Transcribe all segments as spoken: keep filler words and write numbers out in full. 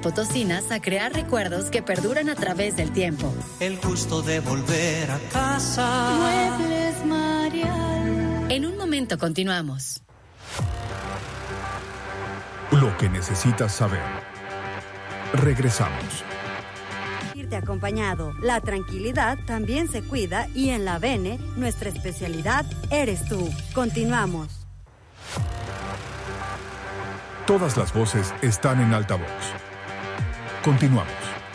potosinas a crear recuerdos que perduran a través del tiempo. El gusto de volver a casa. Muebles Marial. En un momento continuamos. Lo que necesitas saber. Regresamos. Irte acompañado. La tranquilidad también se cuida y en la Bene, nuestra especialidad eres tú. Continuamos. Todas las voces están en altavoz. Continuamos.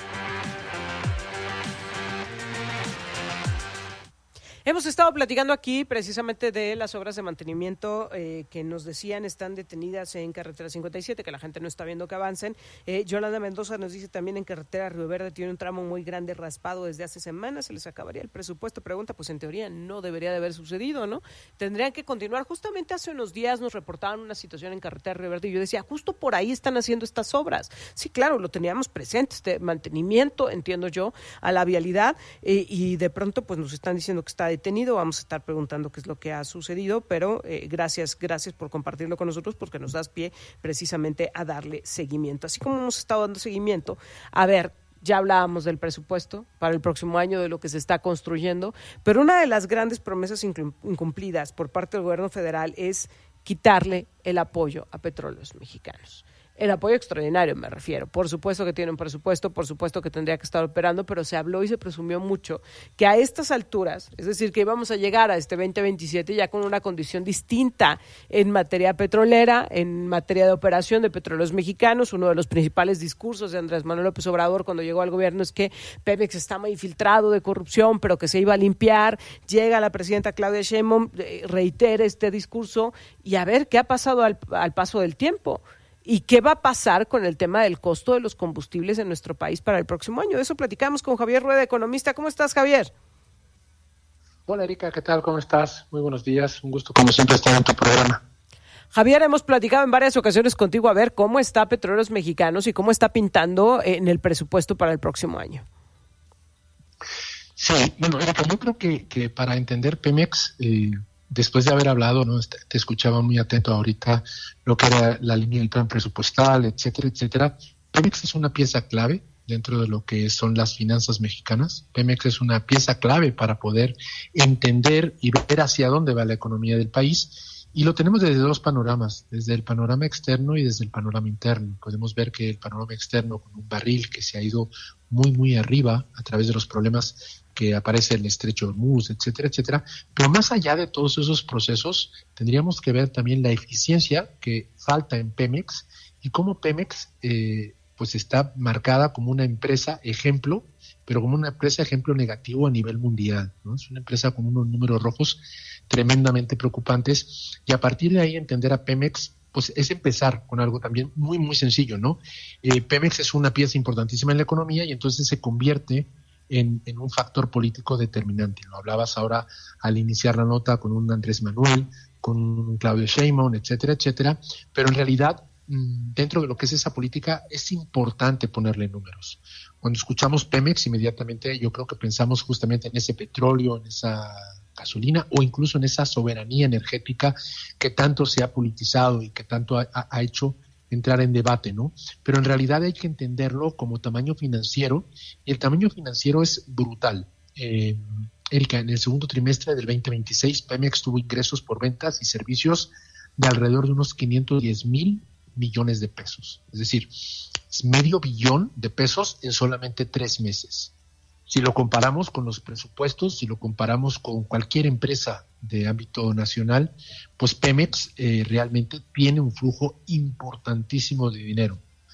Hemos estado platicando aquí precisamente de las obras de mantenimiento eh, que nos decían están detenidas en carretera cincuenta y siete, que la gente no está viendo que avancen. Eh, Yolanda Mendoza nos dice también en carretera Río Verde tiene un tramo muy grande raspado desde hace semanas, se les acabaría el presupuesto. Pregunta, pues en teoría no debería de haber sucedido, ¿no? Tendrían que continuar. Justamente hace unos días nos reportaban una situación en carretera Río Verde y yo decía, justo por ahí están haciendo estas obras. Sí, claro, lo teníamos presente, este mantenimiento, entiendo yo, a la vialidad eh, y de pronto pues nos están diciendo que está detenido. Vamos a estar preguntando qué es lo que ha sucedido, pero eh, gracias, gracias por compartirlo con nosotros porque nos das pie precisamente a darle seguimiento. Así como hemos estado dando seguimiento, a ver, ya hablábamos del presupuesto para el próximo año, de lo que se está construyendo, pero una de las grandes promesas incumplidas por parte del gobierno federal es quitarle el apoyo a Petróleos Mexicanos. El apoyo extraordinario me refiero. Por supuesto que tiene un presupuesto, por supuesto que tendría que estar operando, pero se habló y se presumió mucho que a estas alturas, es decir, que íbamos a llegar a este veinte veintisiete ya con una condición distinta en materia petrolera, en materia de operación de Petróleos Mexicanos. Uno de los principales discursos de Andrés Manuel López Obrador cuando llegó al gobierno es que Pemex está muy infiltrado de corrupción, pero que se iba a limpiar. Llega la presidenta Claudia Sheinbaum, eh, reitera este discurso y a ver qué ha pasado al, al paso del tiempo. ¿Y qué va a pasar con el tema del costo de los combustibles en nuestro país para el próximo año? De eso platicamos con Javier Rueda, economista. ¿Cómo estás, Javier? Hola, Erika, ¿qué tal? ¿Cómo estás? Muy buenos días. Un gusto, como siempre, estar en tu programa. Javier, hemos platicado en varias ocasiones contigo a ver cómo está Petróleos Mexicanos y cómo está pintando en el presupuesto para el próximo año. Sí, bueno, Erika, yo creo que, que para entender Pemex... Eh, Después de haber hablado, ¿no? Te escuchaba muy atento ahorita lo que era la línea del plan presupuestal, etcétera, etcétera. Pemex es una pieza clave dentro de lo que son las finanzas mexicanas. Pemex es una pieza clave para poder entender y ver hacia dónde va la economía del país. Y lo tenemos desde dos panoramas, desde el panorama externo y desde el panorama interno. Podemos ver que el panorama externo, con un barril que se ha ido muy, muy arriba a través de los problemas que aparece el estrecho de Hormuz, etcétera, etcétera. Pero más allá de todos esos procesos, tendríamos que ver también la eficiencia que falta en Pemex y cómo Pemex eh, pues está marcada como una empresa ejemplo, pero como una empresa ejemplo negativo a nivel mundial, ¿no? Es una empresa con unos números rojos tremendamente preocupantes y a partir de ahí entender a Pemex pues es empezar con algo también muy, muy sencillo, ¿no? Eh, Pemex es una pieza importantísima en la economía y entonces se convierte En, en un factor político determinante. Lo hablabas ahora al iniciar la nota con un Andrés Manuel, con un Claudio Sheinbaum, etcétera, etcétera, pero en realidad dentro de lo que es esa política es importante ponerle números. Cuando escuchamos Pemex, inmediatamente yo creo que pensamos justamente en ese petróleo, en esa gasolina o incluso en esa soberanía energética que tanto se ha politizado y que tanto ha, ha hecho entrar en debate, ¿no? Pero en realidad hay que entenderlo como tamaño financiero, y el tamaño financiero es brutal. Eh, Erika, en el segundo trimestre del veinte veintiséis, Pemex tuvo ingresos por ventas y servicios de alrededor de unos quinientos diez mil millones de pesos. Es decir, es medio billón de pesos en solamente tres meses. Si lo comparamos con los presupuestos, si lo comparamos con cualquier empresa de ámbito nacional, pues Pemex eh, realmente tiene un flujo importantísimo de dinero.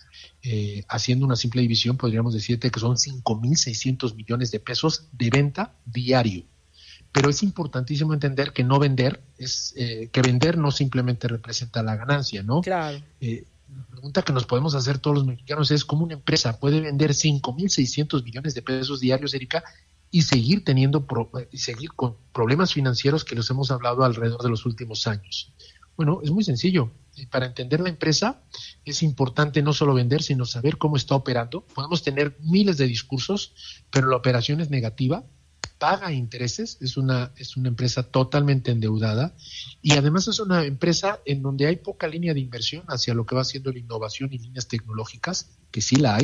Eh, haciendo una simple división, podríamos decirte que son cinco mil seiscientos millones de pesos de venta diario. Pero es importantísimo entender que no vender, es eh, que vender no simplemente representa la ganancia, ¿no? Claro. Eh, La pregunta que nos podemos hacer todos los mexicanos es cómo una empresa puede vender cinco mil seiscientos millones de pesos diarios, Erika, y seguir teniendo pro, y seguir con problemas financieros que los hemos hablado alrededor de los últimos años. Bueno, es muy sencillo. Para entender la empresa es importante no solo vender, sino saber cómo está operando. Podemos tener miles de discursos, pero la operación es negativa, paga intereses, es una, es una empresa totalmente endeudada y además es una empresa en donde hay poca línea de inversión hacia lo que va siendo la innovación y líneas tecnológicas, que sí la hay,